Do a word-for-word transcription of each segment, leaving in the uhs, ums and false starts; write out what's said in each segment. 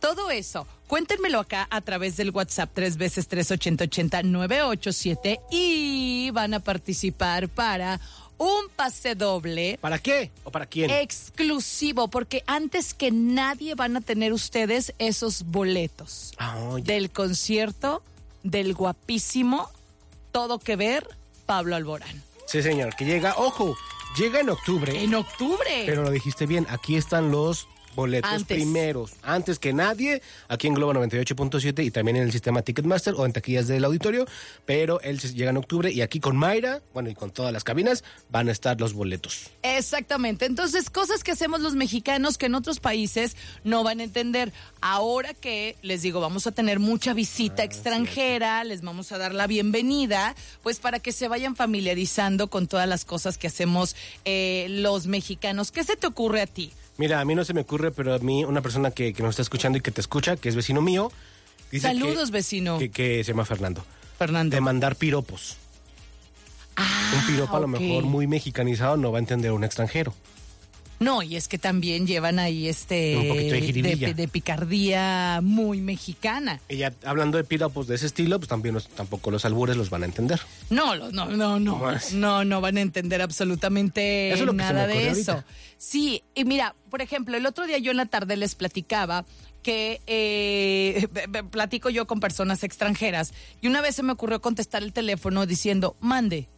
Todo eso, cuéntenmelo acá a través del WhatsApp tres veces tres ochenta ochenta nueve ocho siete y van a participar para un pase doble. ¿Para qué? ¿O para quién? Exclusivo, porque antes que nadie van a tener ustedes esos boletos Oh, del concierto del guapísimo Todo que Ver, Pablo Alborán. Sí, señor, que llega, ojo, llega en octubre. En octubre. Pero lo dijiste bien, aquí están los boletos Antes. primeros, antes que nadie, aquí en Globo noventa y ocho punto siete y también en el sistema Ticketmaster o en taquillas del auditorio, pero él se- llega en octubre y aquí con Mayra, bueno, y con todas las cabinas, van a estar los boletos. Exactamente. Entonces, cosas que hacemos los mexicanos que en otros países no van a entender. Ahora que, les digo, vamos a tener mucha visita Ah, extranjera, les vamos a dar la bienvenida, pues para que se vayan familiarizando con todas las cosas que hacemos eh, los mexicanos. ¿Qué se te ocurre a ti? Mira, a mí no se me ocurre, pero a mí una persona que, que nos está escuchando y que te escucha, que es vecino mío, dice Saludos, que, vecino. Que, que se llama Fernando. Fernando. De mandar piropos. Ah, Un piropo a lo ok. mejor muy mexicanizado no va a entender un extranjero. No, y es que también llevan ahí este... Un poquito de jiribilla. de, de picardía muy mexicana. Y ya hablando de piropos de ese estilo, pues también los- tampoco los albures los van a entender. No, lo- no, no, no, ¿Cómo es? no, no van a entender absolutamente Eso es lo que se nada me de ocurre eso. ahorita. Sí, y mira, por ejemplo, el otro día yo en la tarde les platicaba que eh, platico yo con personas extranjeras y una vez se me ocurrió contestar el teléfono diciendo, mande.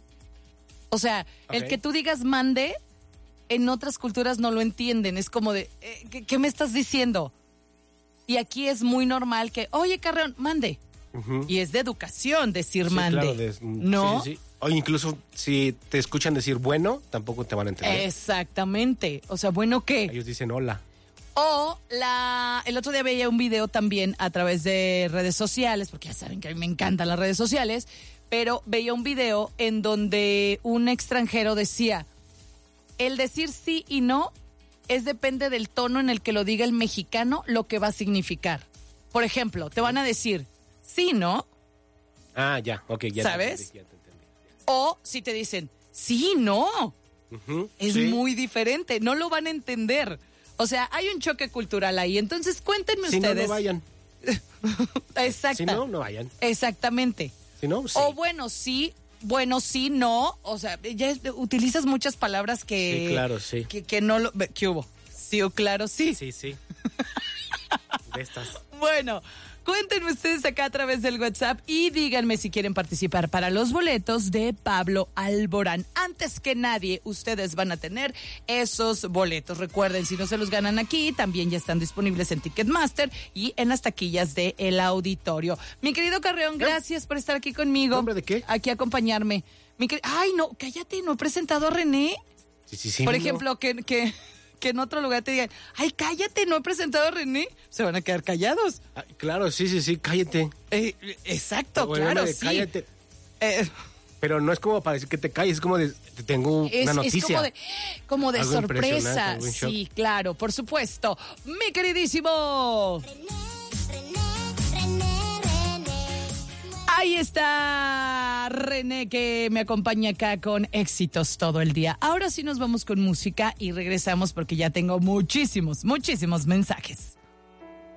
O sea, el Ok. que tú digas mande, en otras culturas no lo entienden. Es como de, eh, ¿qué, qué me estás diciendo? Y aquí es muy normal que, oye, Carreón, mande. Ujú. Y es de educación decir Sí, mande. claro, de- ¿No? sí, sí, sí. O incluso si te escuchan decir bueno, tampoco te van a entender. Exactamente. O sea, bueno, ¿qué? Ellos dicen hola. O la, el otro día veía un video también a través de redes sociales, porque ya saben que a mí me encantan las redes sociales, pero veía un video en donde un extranjero decía, el decir sí y no es depende del tono en el que lo diga el mexicano, lo que va a significar. Por ejemplo, te van a decir sí, ¿no? Ah, ya, ok, ya. te ¿Sabes? entendí, ya te entendí. O si te dicen sí, no. Ujú, Es sí. muy diferente, no lo van a entender. O sea, hay un choque cultural ahí. Entonces, cuéntenme Si no, ustedes. no vayan. Exacta. Si no, no vayan. Exactamente. Si no, sí. O bueno, sí, bueno, sí, no. O sea, ya es- utilizas muchas palabras que. Sí, claro, sí. Que, que no lo. ¿Qué hubo? Sí, o claro, sí. Sí, sí. De estas. Bueno, cuéntenme ustedes acá a través del WhatsApp y díganme si quieren participar para los boletos de Pablo Alborán. Antes que nadie, ustedes van a tener esos boletos. Recuerden, si no se los ganan aquí, también ya están disponibles en Ticketmaster y en las taquillas de El Auditorio. Mi querido Carreón, gracias por estar aquí conmigo. ¿Nombre de qué? Aquí a acompañarme. Mi quer- Ay, no, cállate, no he presentado a René. Sí, sí, sí. Por no. ejemplo, que, que, que en otro lugar te digan, ay, cállate, no he presentado a René. Se van a quedar callados. Ah, claro, sí, sí, sí, cállate. Eh, exacto, Bueno, claro, de sí. cállate. Eh, Pero no es como para decir que te calles, es como de, te tengo es, una es noticia. como de, como de Algo sorpresa. impresionante, algo en shock. Sí, claro, por supuesto. Mi queridísimo. Ahí está René que me acompaña acá con éxitos todo el día. Ahora sí nos vamos con música y regresamos porque ya tengo muchísimos, muchísimos mensajes.